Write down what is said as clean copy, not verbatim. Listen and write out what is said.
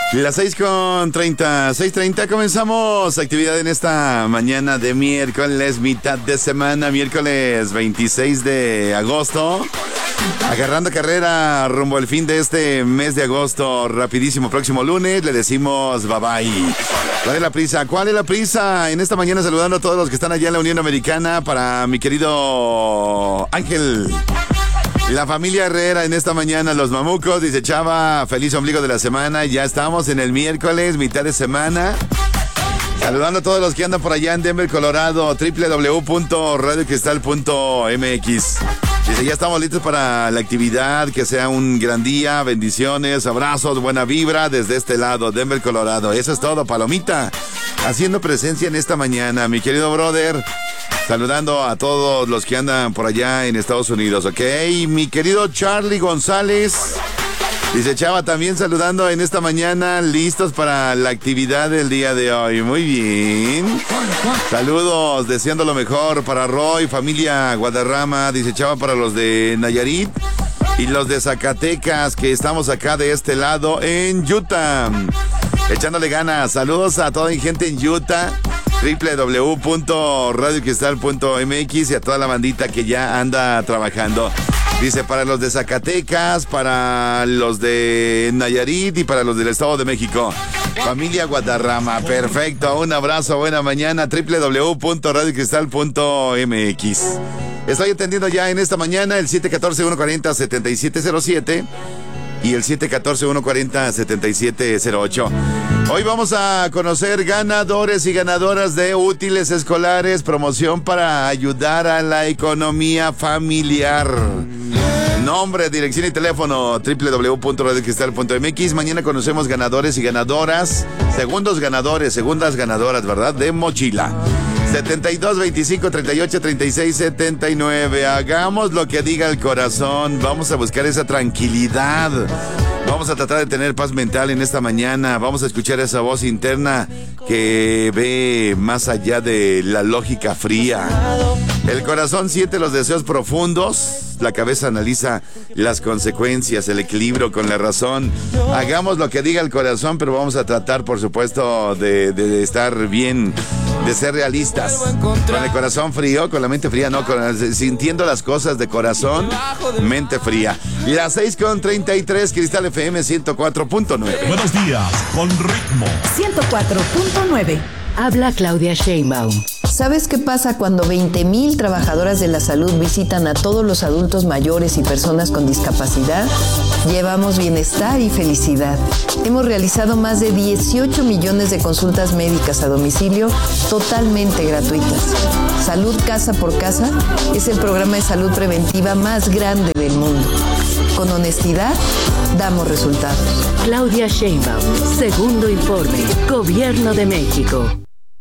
Las 6:30 comenzamos actividad en esta mañana de miércoles, mitad de semana, miércoles 26 de agosto. Agarrando carrera rumbo al fin de este mes de agosto, rapidísimo, próximo lunes, le decimos bye bye. ¿Cuál es la prisa? ¿Cuál es la prisa? En esta mañana saludando a todos los que están allá en la Unión Americana, para mi querido Ángel. La familia Herrera en esta mañana, los mamucos, dice Chava, feliz ombligo de la semana, ya estamos en el miércoles, mitad de semana. Saludando a todos los que andan por allá en Denver, Colorado, www.radiocristal.mx. Dice, ya estamos listos para la actividad, que sea un gran día, bendiciones, abrazos, buena vibra desde este lado, Denver, Colorado. Eso es todo, palomita, haciendo presencia en esta mañana, mi querido brother. Saludando a todos los que andan por allá en Estados Unidos, ¿ok? Mi querido Charlie González, dice Chava, también saludando en esta mañana, listos para la actividad del día de hoy. Muy bien. Saludos, deseando lo mejor para Roy, familia Guadarrama, dice Chava, para los de Nayarit y los de Zacatecas, que estamos acá de este lado en Utah. Echándole ganas. Saludos a toda mi gente en Utah. www.radiocristal.mx y a toda la bandita que ya anda trabajando. Dice, para los de Zacatecas, para los de Nayarit y para los del Estado de México. Familia Guadarrama, perfecto. Un abrazo, buena mañana. www.radiocristal.mx. Estoy atendiendo ya en esta mañana el 714-140-7707 y el 714-140-7708. Hoy vamos a conocer ganadores y ganadoras de útiles escolares, promoción para ayudar a la economía familiar. Nombre, dirección y teléfono, www.radiocristal.mx. Mañana conocemos ganadores y ganadoras, segundas ganadoras, ¿verdad? De mochila. 72 25 38 36 79. Hagamos lo que diga el corazón. Vamos a buscar esa tranquilidad. Vamos a tratar de tener paz mental en esta mañana. Vamos a escuchar esa voz interna que ve más allá de la lógica fría. El corazón siente los deseos profundos. La cabeza analiza las consecuencias, el equilibrio con la razón. Hagamos lo que diga el corazón, pero vamos a tratar, por supuesto, de estar bien, de ser realistas. Con el corazón frío, con la mente fría, no, sintiendo las cosas de corazón, mente fría. Las 6:33, Cristal FM 104.9. Buenos días, con ritmo. 104.9. Habla Claudia Sheinbaum. ¿Sabes qué pasa cuando 20,000 trabajadoras de la salud visitan a todos los adultos mayores y personas con discapacidad? Llevamos bienestar y felicidad. Hemos realizado más de 18 millones de consultas médicas a domicilio totalmente gratuitas. Salud Casa por Casa es el programa de salud preventiva más grande del mundo. Con honestidad, damos resultados. Claudia Sheinbaum, segundo informe, Gobierno de México.